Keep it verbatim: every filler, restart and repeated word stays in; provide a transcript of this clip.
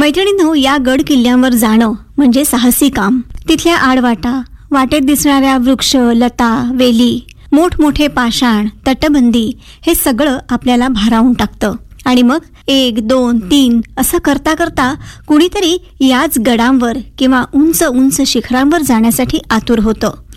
मैत्रिणींनो, या गड किल्ल्यांवर जाणं म्हणजे साहसी काम. तिथल्या आडवाटा, वाटेत दिसणाऱ्या वृक्ष, लता, वेली, मोठमोठे पाषाण, तटबंदी हे सगळं आपल्याला भारावून टाकतं. आणि मग एक दोन तीन असं करता करता कुणीतरी याच गडांवर किंवा उंच उंच शिखरांवर जाण्यासाठी आतुर होतं.